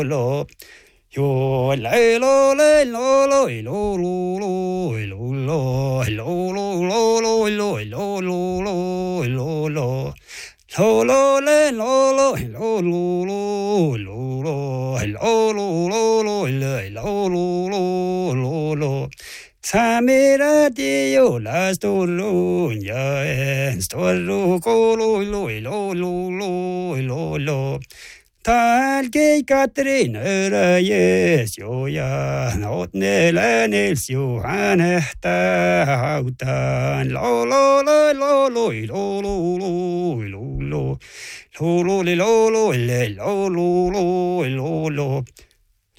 lo yo la lo la lo lo lo lo lo lo lo lo lo lo lo lo lo lo lo lo lo le lo lo lo lo lo lo lo lo lo lo lo lo Samira dio la storunya storu kolo lo lo lo lo lo Tal que Catrin era yes yo ya not nela nels yo anehta hautan lo lo lo lo lo lo lo lo lo lo lo lo lo lo lo lo lo